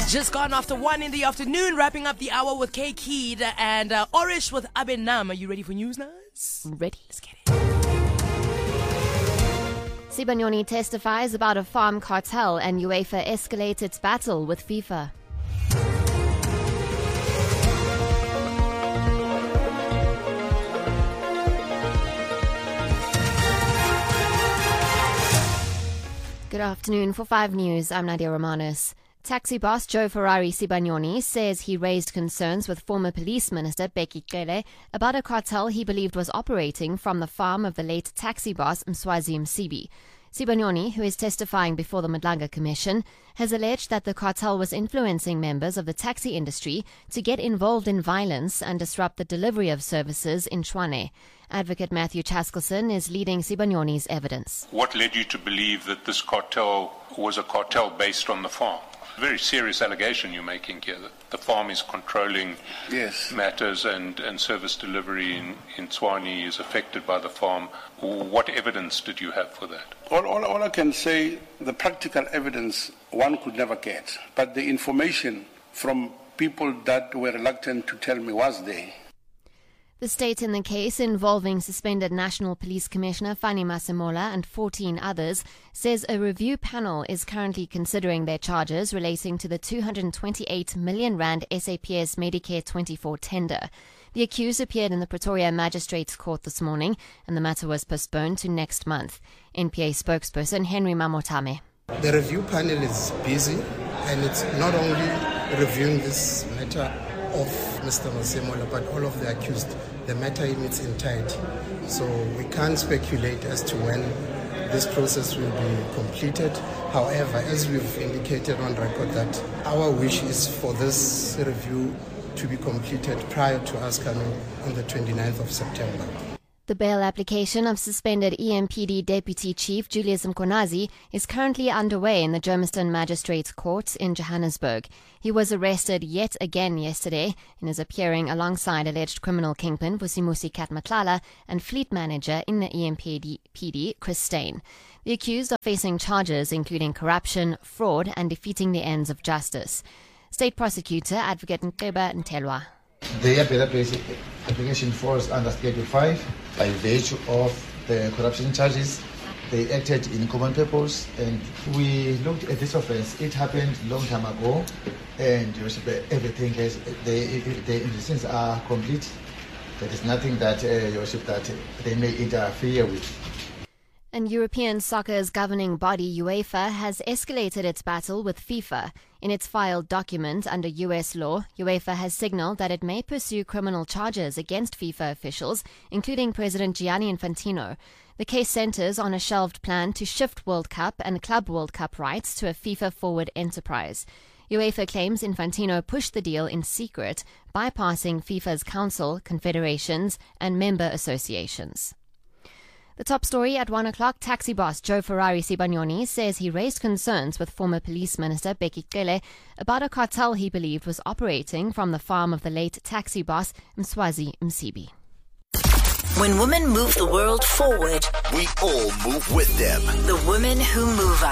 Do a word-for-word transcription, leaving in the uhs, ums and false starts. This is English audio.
Just gone after one in the afternoon, wrapping up the hour with K Keed and uh, Orish with Abenam. Are you ready for news, Nas? Ready. Let's get it. Sibanyoni testifies about a farm cartel and UEFA escalates its battle with FIFA. Good afternoon. For five News, I'm Nadia Romanos. Taxi boss Joe Ferrari Sibanyoni says he raised concerns with former police minister Bheki Cele about a cartel he believed was operating from the farm of the late taxi boss Mswazi Msibi. Sibanyoni, who is testifying before the Madlanga Commission, has alleged that the cartel was influencing members of the taxi industry to get involved in violence and disrupt the delivery of services in Tshwane. Advocate Matthew Chaskelson is leading Sibanyoni's evidence. What led you to believe that this cartel was a cartel based on the farm? Very serious allegation you're making here, that the farm is controlling yes. matters and, and service delivery in, in Tshwane is affected by the farm. What evidence did you have for that? All, all, all I can say, the practical evidence one could never get, but the information from people that were reluctant to tell me was there. The state in the case, involving suspended National Police Commissioner Fani Masemola and fourteen others, says a review panel is currently considering their charges relating to the two hundred twenty-eight million rand S A P S Medicare twenty-four tender. The accused appeared in the Pretoria Magistrates Court this morning, and the matter was postponed to next month. N P A spokesperson Henry Mamotame. The review panel is busy, and it's not only reviewing this matter of Mister Masemola, but all of the accused, the matter in its entirety. So we can't speculate as to when this process will be completed. However, as we've indicated on record, that our wish is for this review to be completed prior to us coming on the twenty-ninth of September. The bail application of suspended E M P D Deputy Chief Julius Mkonazi is currently underway in the Germiston Magistrates Court in Johannesburg. He was arrested yet again yesterday and is appearing alongside alleged criminal kingpin Vusimusi Katmatlala and fleet manager in the E M P D, Chris Steyn. The accused are facing charges including corruption, fraud and defeating the ends of justice. State Prosecutor Advocate Nkeba Ntelwa. Their bail application falls under Schedule five by virtue of the corruption charges. They acted in common purpose, and we looked at this offense. It happened long time ago, and everything has, the, the investigations are complete. There is nothing that, uh, your worship, that they may interfere with. And European soccer's governing body UEFA has escalated its battle with FIFA. In its filed document under U S law, UEFA has signaled that it may pursue criminal charges against FIFA officials, including President Gianni Infantino. The case centers on a shelved plan to shift World Cup and Club World Cup rights to a FIFA-forward enterprise. UEFA claims Infantino pushed the deal in secret, bypassing FIFA's council, confederations, and member associations. The top story at one o'clock, taxi boss Joe Ferrari Sibanyoni says he raised concerns with former police minister Bheki Cele about a cartel he believed was operating from the farm of the late taxi boss Mswazi Msibi. When women move the world forward, we all move with them. The women who move us.